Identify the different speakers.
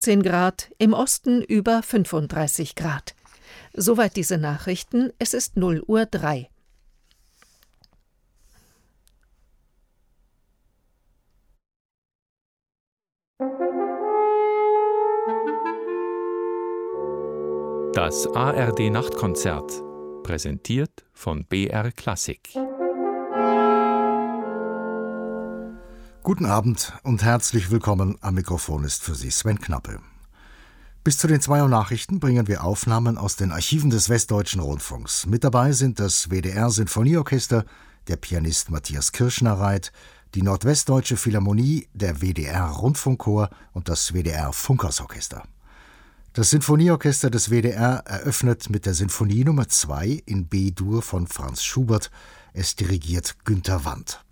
Speaker 1: 18 Grad, im Osten über 35 Grad. Soweit diese Nachrichten, es ist 0:03 Uhr.
Speaker 2: Das ARD-Nachtkonzert, präsentiert von BR Klassik.
Speaker 3: Guten Abend und herzlich willkommen. Am Mikrofon ist für Sie Sven Knappe. Bis zu den 2 Uhr Nachrichten bringen wir Aufnahmen aus den Archiven des Westdeutschen Rundfunks. Mit dabei sind das WDR-Sinfonieorchester, der Pianist Matthias Kirschner-Reit, die Nordwestdeutsche Philharmonie, der WDR-Rundfunkchor und das WDR-Funkersorchester. Das Sinfonieorchester des WDR eröffnet mit der Sinfonie Nummer 2 in B-Dur von Franz Schubert. Es dirigiert Günter Wandt.